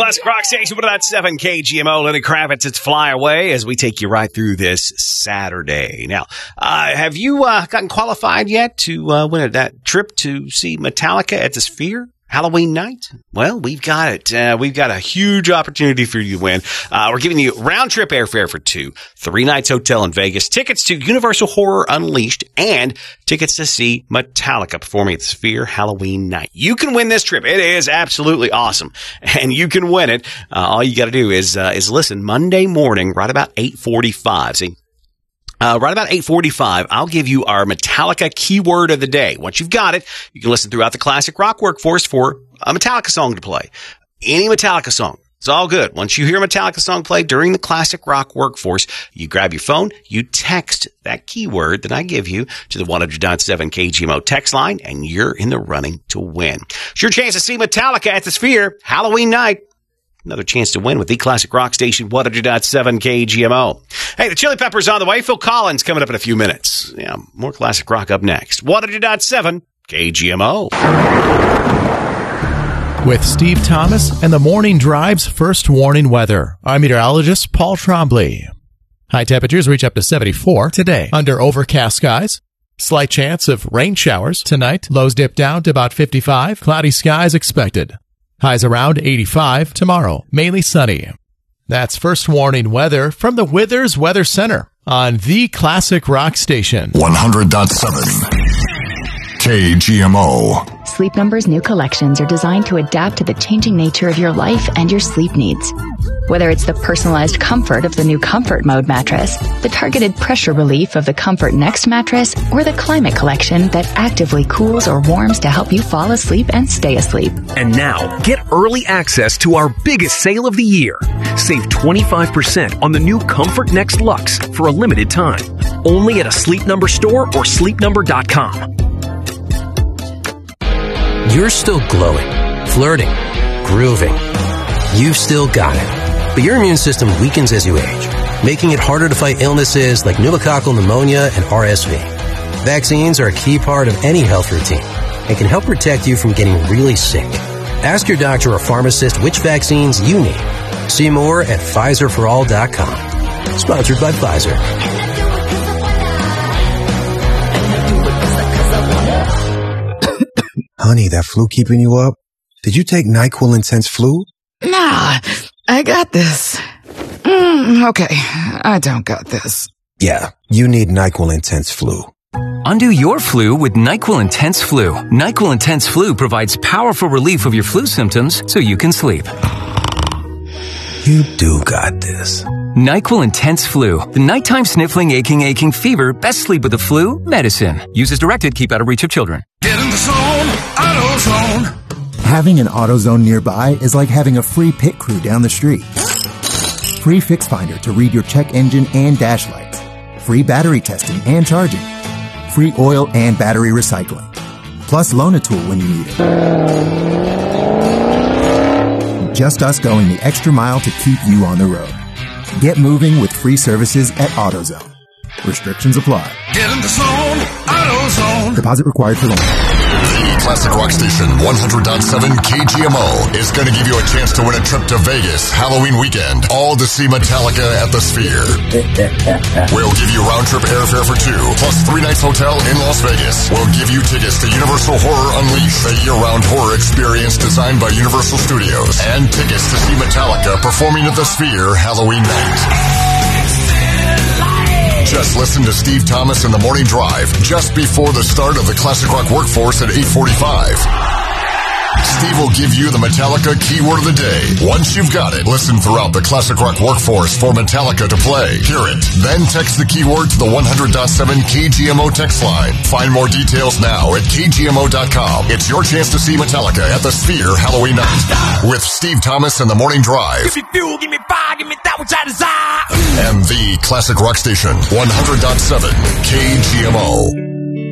Classic Rock Station, 107 KGMO. Lenny Kravitz, it's Fly Away as we take you right through this Saturday. Now, have you gotten qualified yet to win that trip to see Metallica at the Sphere? Halloween night? Well, we've got it. We've got a huge opportunity for you to win. We're giving you round-trip airfare for 2, 3 nights hotel in Vegas, tickets to Universal Horror Unleashed, and tickets to see Metallica performing at the Sphere Halloween night. You can win this trip. It is absolutely awesome, and you can win it. All you got to do is listen Monday morning, right about 8:45. See? Right about 8:45, I'll give you our Metallica keyword of the day. Once you've got it, you can listen throughout the Classic Rock Workforce for a Metallica song to play. Any Metallica song. It's all good. Once you hear a Metallica song play during the Classic Rock Workforce, you grab your phone, you text that keyword that I give you to the 100.7 KGMO text line, and you're in the running to win. It's your chance to see Metallica at the Sphere Halloween night. Another chance to win with the Classic Rock Station, 100.7 KGMO. Hey, the Chili Peppers on the way. Phil Collins coming up in a few minutes. Yeah, more Classic Rock up next. 100.7 KGMO. With Steve Thomas and the Morning Drive's first warning weather, I'm meteorologist Paul Trombley. High temperatures reach up to 74 today under overcast skies. Slight chance of rain showers tonight. Lows dip down to about 55. Cloudy skies expected. Highs around 85 tomorrow, mainly sunny. That's first warning weather from the Withers Weather Center on the Classic Rock Station. 100.7 KGMO. Sleep Number's new collections are designed to adapt to the changing nature of your life and your sleep needs. Whether it's the personalized comfort of the new Comfort Mode mattress, the targeted pressure relief of the Comfort Next mattress, or the Climate Collection that actively cools or warms to help you fall asleep and stay asleep. And now, get early access to our biggest sale of the year. Save 25% on the new Comfort Next Luxe for a limited time. Only at a Sleep Number store or sleepnumber.com. You're still glowing, flirting, grooving. You've still got it. But your immune system weakens as you age, making it harder to fight illnesses like pneumococcal pneumonia and RSV. Vaccines are a key part of any health routine and can help protect you from getting really sick. Ask your doctor or pharmacist which vaccines you need. See more at PfizerForAll.com. Sponsored by Pfizer. Honey, that flu keeping you up? Did you take NyQuil Intense Flu? Nah, I got this. Okay, I don't got this. Yeah, you need NyQuil Intense Flu. Undo your flu with NyQuil Intense Flu. NyQuil Intense Flu provides powerful relief of your flu symptoms so you can sleep. You do got this. NyQuil Intense Flu. The nighttime sniffling, aching fever. Best sleep with the flu medicine. Use as directed. Keep out of reach of children. Get in the zone, AutoZone. Having an AutoZone nearby is like having a free pit crew down the street. Free Fix Finder to read your check engine and dash lights. Free battery testing and charging. Free oil and battery recycling. Plus loan a tool when you need it. Just us going the extra mile to keep you on the road. Get moving with free services at AutoZone. Restrictions apply. Get in the zone, AutoZone. Deposit required for loan. The Classic Rock Station 100.7 KGMO is going to give you a chance to win a trip to Vegas Halloween weekend, all to see Metallica at the Sphere. We'll give you round-trip airfare for 2, plus 3 nights hotel in Las Vegas. We'll give you tickets to Universal Horror Unleashed, a year-round horror experience designed by Universal Studios, and tickets to see Metallica performing at the Sphere Halloween night. Just listen to Steve Thomas in the Morning Drive just before the start of the Classic Rock Workforce at 8:45. Steve will give you the Metallica keyword of the day. Once you've got it, listen throughout the Classic Rock Workforce for Metallica to play. Hear it, then text the keyword to the 100.7 KGMO text line. Find more details now at KGMO.com. It's your chance to see Metallica at the Sphere Halloween night with Steve Thomas and the Morning Drive. Give me fuel, give me fire, give me that which I desire. And the Classic Rock Station, 100.7 KGMO.